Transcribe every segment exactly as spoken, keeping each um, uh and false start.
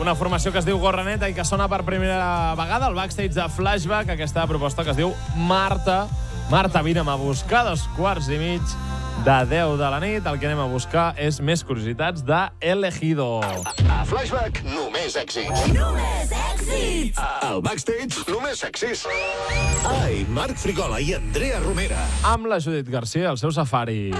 una formació que es diu Gorraneta i que sona per primera vegada al backstage de Flashback, aquesta proposta que es diu Marta. Marta, vine'm a buscar dos quarts i mig de deu de la nit. El que anem a buscar és més curiositats de Elegido. A Flashback, només èxits. Només èxits! Al backstage, només èxits. Ai, Marc Frigola i Andrea Romera. Amb la Judit Garcia, el seu safari.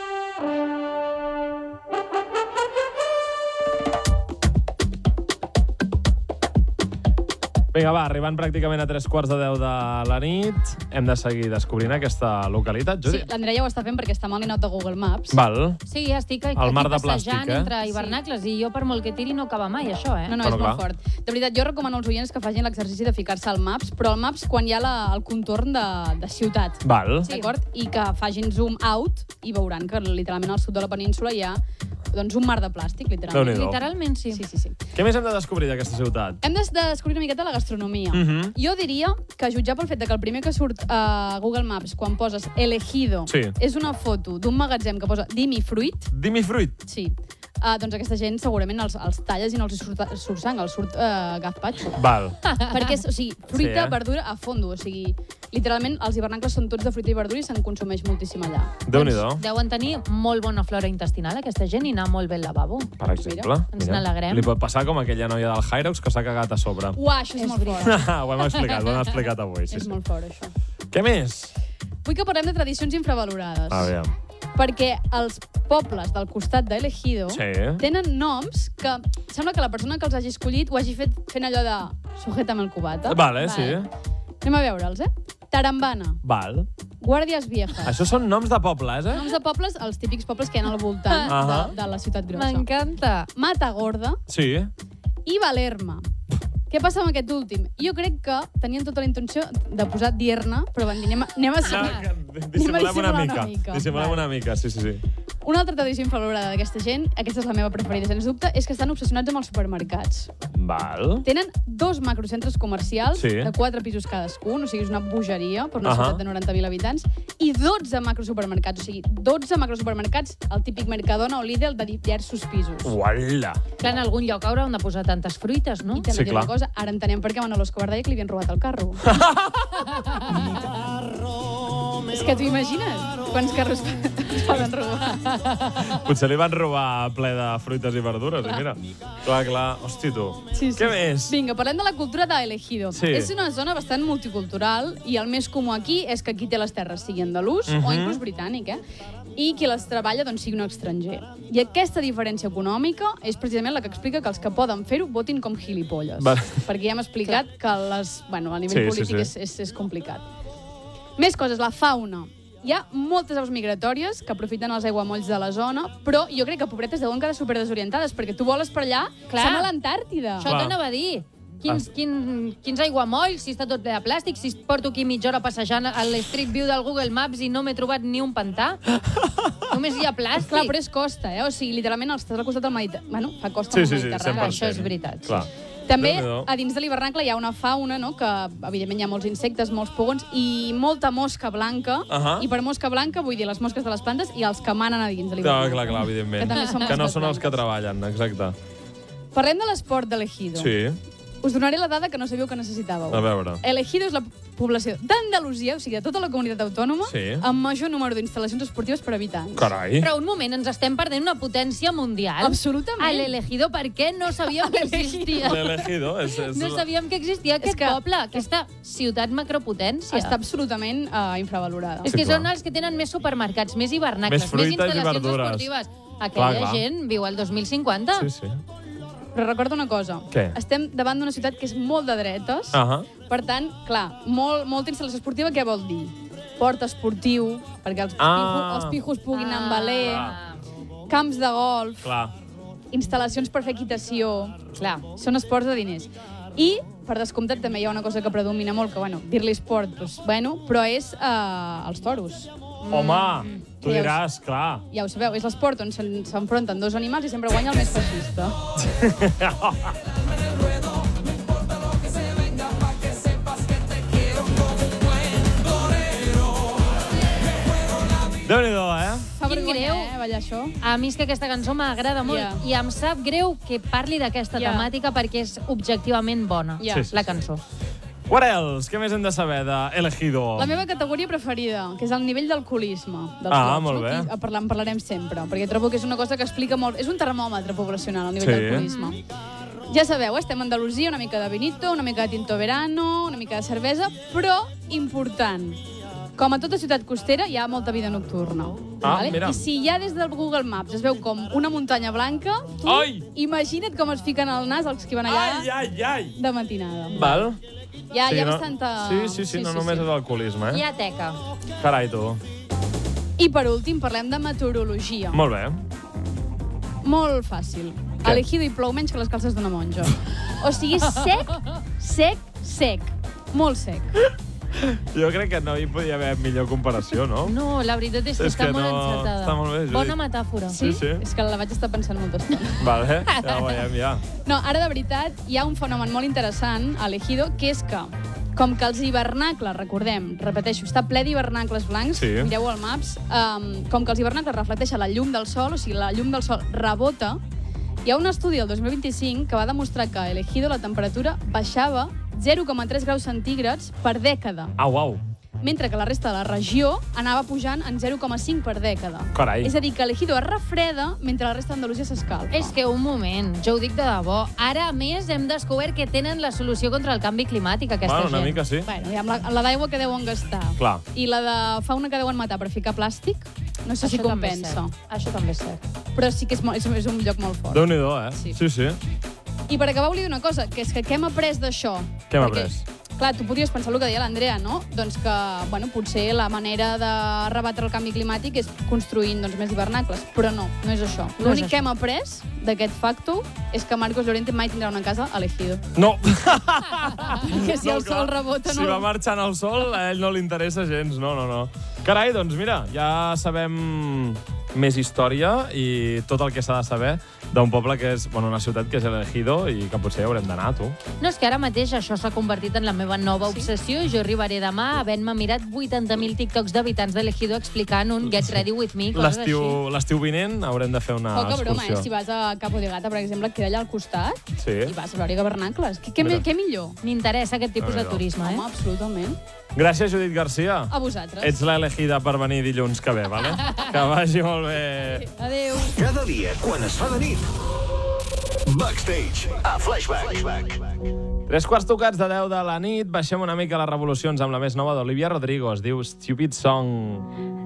Vinga, va, arribant pràcticament a tres quarts de deu de la nit, hem de seguir descobrint aquesta localitat, Sí, Judit. l'Andrea ja ho està fent perquè està amb el ninot de Google Maps. Val. Sí, estic aquí El mar de passejant plàstic, eh? entre hivernacles i jo per molt que tiri no acaba mai, això, eh? No, no, Bueno, és clar. molt fort. De veritat, jo recomano als oients que facin l'exercici de ficar-se al Maps, però al Maps quan hi ha la, el contorn de, de ciutat. Val. Sí. D'acord? I que facin zoom out i veuran que literalment al sud de la península hi ha doncs, un mar de plàstic, literalment. Déu-n'hi-do. Literalment, sí. Sí, sí, sí. Què més hem de descobrir d'aquesta ciutat? Hem de de descobrir una miqueta la gastronomia. Mhm. Jo diria que, jutjar pel fet de que el primer que surt a Google Maps quan poses Elegido Sí. és una foto d'un magatzem que posa Dimi Fruit, Dimi fruit. sí, uh, doncs aquesta gent segurament els, els talles i no els surt, surt sang, els surt uh, gazpacho. Val. Perquè és, o sigui, fruita, Sí, eh? verdura a fondo. O sigui, literalment, els hivernacles són tots de fruita i verdura i se'n consumeix moltíssim allà. Déu-n'hi-do. Doncs deuen tenir molt bona flora intestinal, aquesta gent, i anar molt bé al lavabo. Per exemple. Ens n'alegrem. Li pot passar com aquella noia del Hyrox que s'ha cagat a sobre. Uah, això és, És molt veritat. fort. Ho hem explicat, ho hem explicat avui. Sí, és sí. molt fort, això. Què més? Vull que parlem de tradicions infravalorades. A veure. Perquè els pobles del costat d'Elegido Sí. tenen noms que sembla que la persona que els hagi escollit ho hagi fet fent allò de sujétame el cubata. Vale, sí. Anem a veure'ls, eh? Tarambana, Val. Guàrdies Viejas. Això són noms de pobles, eh? Noms de pobles, els típics pobles que hi ha al voltant Ahà. de, de la ciutat grossa. M'encanta. Matagorda Sí. i Valerma. Què passa amb aquest últim? Jo crec que tenien tota la intenció de posar Dierna, però van dir, anem a, anem a, No, dissimulem una mica. Dissimulem Vale. una mica, sí, sí, sí. Una altra tradició infravalorada d'aquesta gent, aquesta és la meva preferida, sens dubte, és que estan obsessionats amb els supermercats. Val. Tenen dos macrocentres comercials, Sí. de quatre pisos cadascun, o sigui, és una bogeria per una Ahà. ciutat de noranta mil habitants, i dotze macrosupermercats, o sigui, dotze macrosupermercats, el típic Mercadona o Lidl de diversos pisos. Uala. Clar, en algun lloc hauran de posar tantes fruites, no? I també Sí, sí, clar. una cosa, ara entenem per què a Manolo Escobar deia que li havien robat el carro. És que t'ho imagines? Quants carros es poden robar? Potser li van robar ple de fruites i verdures, i mira. Clar, clar. Hosti, tu. Sí, sí. Què més? Vinga, parlem de la cultura d'Elegido. Sí. És una zona bastant multicultural i el més comú aquí és que qui té les terres sigui andalús Mhm. o inclús britànic, eh? I qui les treballa doncs, sigui un estranger. I aquesta diferència econòmica és precisament la que explica que els que poden fer-ho votin com gilipolles. Vale. Perquè ja hem explicat que les, bueno, a nivell Sí, sí, polític sí. És, és, és complicat. Més coses, la fauna. Hi ha moltes aus migratòries que aprofiten els aiguamolls de la zona, però jo crec que pobretes deuen quedar super desorientades, perquè tu voles per allà, Clar. som a l'Antàrtida. Això Clar. t'anava a dir. Quins, Ah. quin, quins aiguamolls, si està tot ple de plàstic, si porto aquí mitja hora passejant a l'Street View del Google Maps i no m'he trobat ni un pantà. Només hi ha plàstic. Clar, però és costa, eh? O sigui, literalment estàs al costat del Mediterrani. Bueno, fa costa Sí, al sí, sí, Mediterrani. cent per cent. Això és veritat, sí. Clar. També, Déu-n'hi-do. a dins de l'hivernacle hi ha una fauna, no?, que, evidentment, hi ha molts insectes, molts pugons, i molta mosca blanca. Ahà. I per mosca blanca vull dir les mosques de les plantes i els que manen a dins de Clar, l'hivernacle. clar, clar, evidentment. Que també són Que no mosques són els que blanques. treballen, exacte. Parlem de l'esport d'Elegido. Sí, Us donaré la dada que no sabíeu que necessitàveu. a veure. Elegido és la població d'Andalusia, o sigui, de tota la comunitat autònoma, Sí. amb major número d'instal·lacions esportives per habitants. Carai. Però un moment, ens estem perdent una potència mundial. Absolutament. A l'Elegido, per què no sabíem que existia? L'Elegido és... és... No sabíem que existia aquest És que- poble, aquesta ciutat macropotència. Està absolutament uh, infravalorada. És Sí, que clar. són els que tenen més supermercats, més hivernacles, Més fruites i instal·lacions verdures. esportives. Aquella Clar, clar. gent viu al dos mil cinquanta. Sí, sí. Però recorda una cosa. Què? Estem davant d'una ciutat que és molt de dretes. Ahà. Per tant, clar, molt, molta instal·lació esportiva, què vol dir? Port esportiu, perquè els, Ah. pijo, els pijos puguin anar amb valer, Ah, camps de golf, Clar. instal·lacions per fer equitació. clar. Són esports de diners. I, per descomptat, també hi ha una cosa que predomina molt, que, bueno, dir-li esport, doncs, bueno, però és eh, els toros. Home, tu Què diràs, clar. Ja ho sabeu, és l'esport on s'en- s'enfronten dos animals i sempre guanya el més feixista. Déu-n'hi-do, eh? Fa Quin vergonya, greu. eh, ballar això. A mi és que aquesta cançó m'agrada molt Ja. i em sap greu que parli d'aquesta Ja. temàtica perquè és objectivament bona, Ja. Sí, sí, la sí. cançó. What else? Què més hem de saber de Elegido? La meva categoria preferida, que és el nivell d'alcoholisme dels Ah, llocs, molt no? bé. Aquí en parla- en parlarem sempre, perquè trobo que és una cosa que explica molt... És un termòmetre poblacional, el nivell Sí. d'alcoholisme. Ja sabeu, eh, estem a Andalusia, una mica de vinito, una mica de tinto verano, una mica de cervesa, però important, com a tota ciutat costera hi ha molta vida nocturna. Ah, mira. I si ja des del Google Maps es veu com una muntanya blanca, tu Ai! imagina't com es fiquen al nas els que van allà Ai, ai, ai! de matinada. Val. Hi ha, Sí, hi ha no? bastanta... Sí, sí, sí, no només és l'alcoholisme, Hi eh? ha teca. Carai, tu. I per últim parlem de meteorologia. Molt bé. Molt fàcil. Què? A Elegido hi plou menys que les calces d'una monja. O sigui, sec, sec, sec. Molt sec. Jo crec que no hi podia haver millor comparació, no? No, la veritat és que És està que molt no- encertada. està molt bé, Judit. Bona metàfora. Sí, sí. És que la vaig estar pensant molta estona. Vale, ja ho veiem, ja. No, ara de veritat hi ha un fenomen molt interessant a Elegido, que és que, com que els hivernacles, recordem, repeteixo, està ple d'hivernacles blancs, Sí. mireu al Maps, um, com que els hivernacles reflecteixen la llum del sol, o sigui, la llum del sol rebota, hi ha un estudi del dos mil vint-i-cinc que va demostrar que a Elegido la temperatura baixava zero coma tres graus centígrads per dècada, Au, au. mentre que la resta de la regió anava pujant en zero coma cinc per dècada. Carai. És a dir, que Elegido es refreda mentre la resta d'Andalusia s'escalfa. És que un moment, jo ho dic de debò, ara a més hem descobert que tenen la solució contra el canvi climàtic, aquesta Bueno, gent. una mica sí. Bueno, i amb la, la d'aigua que deuen gastar Clar. i la de fauna que deuen matar per ficar plàstic, no sé si Això també és compensa. cert. Això també és cert. Però sí que és, molt, és, és un lloc molt fort. Déu-n'hi-do, eh? Sí. Sí, sí. I per acabar, volia dir una cosa, que és que què hem après d'això? Què hem Perquè, après? Clar, tu podries pensar el que deia l'Andrea, no? Doncs que, bueno, potser la manera de rebatre el canvi climàtic és construint doncs, més hivernacles, però no, no és això. No L'únic és que això. hem après d'aquest facto és que Marcos Llorente mai tindrà una casa a Elegido. No. Perquè si No, el clar. sol rebota... Si no... va marxant el sol, a ell no li interessa gens. No, no, no. Carai, doncs mira, ja sabem més història i tot el que s'ha de saber d'un poble que és, bueno, una ciutat que és Elegido i que potser haurem d'anar, tu. No, és que ara mateix això s'ha convertit en la meva nova Sí? obsessió i jo arribaré demà havent-me mirat vuitanta mil TikToks d'habitants d'Elegido explicant un Get Ready With Me, coses així. L'estiu l'estiu vinent haurem de fer una Poca broma, excursió. eh? Si vas a Capo de Gata, per exemple, et queda allà al costat Sí. i vas a veure hivernacles. Què, què, Mira. què millor? M'interessa aquest tipus de Déu-n'hi-do. turisme, Home, eh? absolutament. Gràcies, Judit Garcia. A vosaltres. Ets l'elegida per venir dilluns que ve, vale? Que vagi molt bé. Adéu. Cada dia, quan es fa de nit. Backstage, a Flashback. Flashback. Tres quarts tocats de deu de la nit. Baixem una mica les revolucions amb la més nova d'Olivia Rodrigo. Es diu Stupid Song.